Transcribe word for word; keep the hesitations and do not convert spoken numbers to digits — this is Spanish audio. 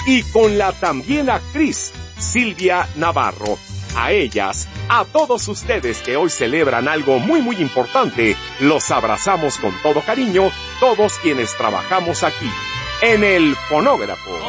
y con la también actriz Silvia Navarro. A ellas, a todos ustedes que hoy celebran algo muy muy importante, los abrazamos con todo cariño, todos quienes trabajamos aquí, en el fonógrafo.